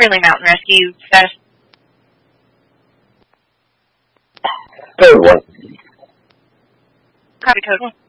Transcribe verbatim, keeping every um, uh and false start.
Friendly Mountain Rescue status. Code one. Copy code one.